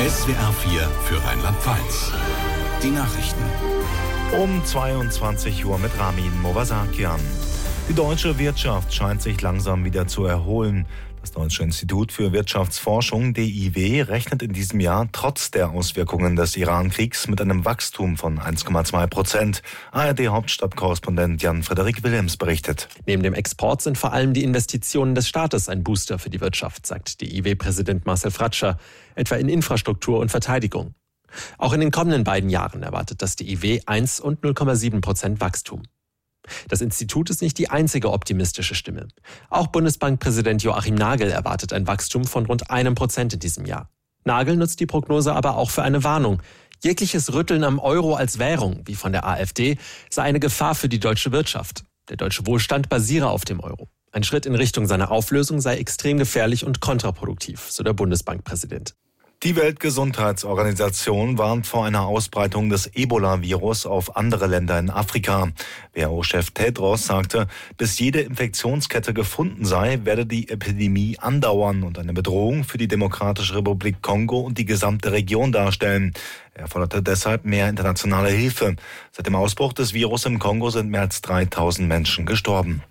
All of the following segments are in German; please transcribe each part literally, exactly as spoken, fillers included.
S W R vier für Rheinland-Pfalz. Die Nachrichten. Um zweiundzwanzig Uhr mit Ramin Movasakian. Die deutsche Wirtschaft scheint sich langsam wieder zu erholen. Das Deutsche Institut für Wirtschaftsforschung, D I W, rechnet in diesem Jahr trotz der Auswirkungen des Iran-Kriegs mit einem Wachstum von eins Komma zwei Prozent. A R D-Hauptstadtkorrespondent Jan-Frederik Willems berichtet. Neben dem Export sind vor allem die Investitionen des Staates ein Booster für die Wirtschaft, sagt D I W-Präsident Marcel Fratscher, etwa in Infrastruktur und Verteidigung. Auch in den kommenden beiden Jahren erwartet das D I W eins und null Komma sieben Prozent Wachstum. Das Institut ist nicht die einzige optimistische Stimme. Auch Bundesbankpräsident Joachim Nagel erwartet ein Wachstum von rund einem Prozent in diesem Jahr. Nagel nutzt die Prognose aber auch für eine Warnung. Jegliches Rütteln am Euro als Währung, wie von der AfD, sei eine Gefahr für die deutsche Wirtschaft. Der deutsche Wohlstand basiere auf dem Euro. Ein Schritt in Richtung seiner Auflösung sei extrem gefährlich und kontraproduktiv, so der Bundesbankpräsident. Die Weltgesundheitsorganisation warnt vor einer Ausbreitung des Ebola-Virus auf andere Länder in Afrika. W H O-Chef Tedros sagte, bis jede Infektionskette gefunden sei, werde die Epidemie andauern und eine Bedrohung für die Demokratische Republik Kongo und die gesamte Region darstellen. Er forderte deshalb mehr internationale Hilfe. Seit dem Ausbruch des Virus im Kongo sind mehr als dreitausend Menschen gestorben.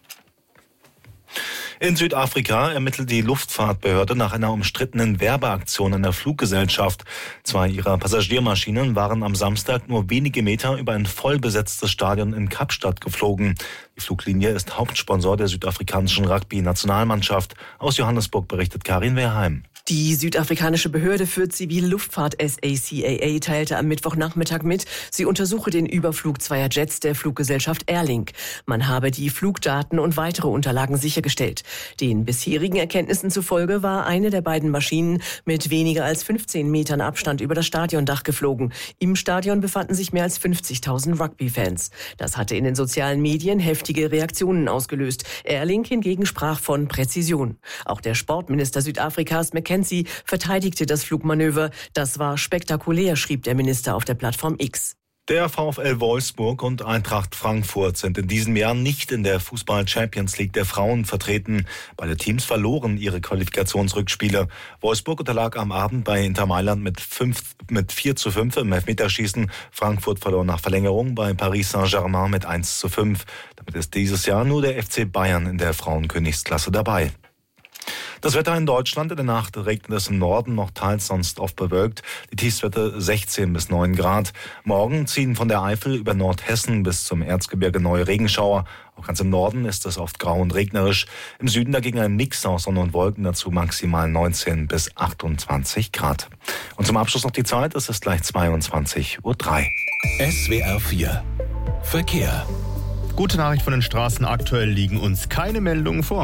In Südafrika ermittelt die Luftfahrtbehörde nach einer umstrittenen Werbeaktion einer Fluggesellschaft. Zwei ihrer Passagiermaschinen waren am Samstag nur wenige Meter über ein vollbesetztes Stadion in Kapstadt geflogen. Die Fluglinie ist Hauptsponsor der südafrikanischen Rugby-Nationalmannschaft. Aus Johannesburg berichtet Karin Wehrheim. Die südafrikanische Behörde für zivile Luftfahrt S A C A A teilte am Mittwochnachmittag mit, sie untersuche den Überflug zweier Jets der Fluggesellschaft Airlink. Man habe die Flugdaten und weitere Unterlagen sichergestellt. Den bisherigen Erkenntnissen zufolge war eine der beiden Maschinen mit weniger als fünfzehn Metern Abstand über das Stadiondach geflogen. Im Stadion befanden sich mehr als fünfzigtausend Rugby-Fans. Das hatte in den sozialen Medien heftige Reaktionen ausgelöst. Airlink hingegen sprach von Präzision. Auch der Sportminister Südafrikas, McKenzie, verteidigte das Flugmanöver. Das war spektakulär, schrieb der Minister auf der Plattform X. Der VfL Wolfsburg und Eintracht Frankfurt sind in diesem Jahr nicht in der Fußball-Champions League der Frauen vertreten. Beide Teams verloren ihre Qualifikationsrückspiele. Wolfsburg unterlag am Abend bei Inter Mailand mit, fünf, mit vier zu fünf im Elfmeterschießen. Frankfurt verlor nach Verlängerung bei Paris Saint-Germain mit eins zu fünf. Damit ist dieses Jahr nur der F C Bayern in der Frauenkönigsklasse dabei. Das Wetter in Deutschland: In der Nacht regnet es im Norden, noch teils sonst oft bewölkt. Die Tiefstwerte sechzehn bis neun Grad. Morgen ziehen von der Eifel über Nordhessen bis zum Erzgebirge neue Regenschauer. Auch ganz im Norden ist es oft grau und regnerisch. Im Süden dagegen ein Mix aus Sonne und Wolken, dazu maximal neunzehn bis achtundzwanzig Grad. Und zum Abschluss noch die Zeit, es ist gleich zweiundzwanzig Uhr drei. S W R vier Verkehr. Gute Nachricht von den Straßen: Aktuell liegen uns keine Meldungen vor.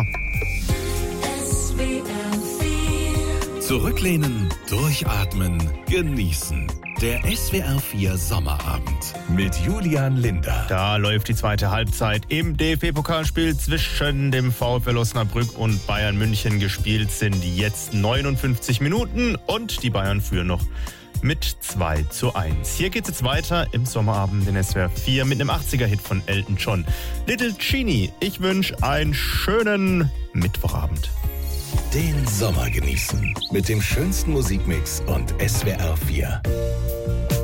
Zurücklehnen, durchatmen, genießen. Der S W R vier Sommerabend mit Julian Linder. Da läuft die zweite Halbzeit im D F B-Pokalspiel zwischen dem VfL Osnabrück und Bayern München. Gespielt sind jetzt neunundfünfzig Minuten und die Bayern führen noch mit zwei zu eins. Hier geht's jetzt weiter im Sommerabend in S W R vier mit einem achtziger-Hit von Elton John. Little Genie, ich wünsche einen schönen Mittwochabend. Den Sommer genießen mit dem schönsten Musikmix und S W R vier.